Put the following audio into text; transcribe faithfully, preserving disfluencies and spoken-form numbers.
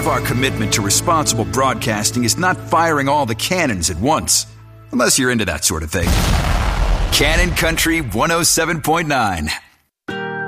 of our commitment to responsible broadcasting is not firing all the cannons at once. Unless you're into that sort of thing. Cannon Country one oh seven point nine.